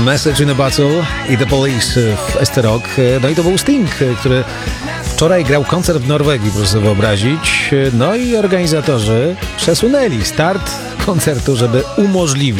Message in a Bottle i The Police w ST Rock. No i to był Sting, który wczoraj grał koncert w Norwegii, proszę sobie wyobrazić. No i organizatorzy przesunęli start koncertu, żeby umożliwić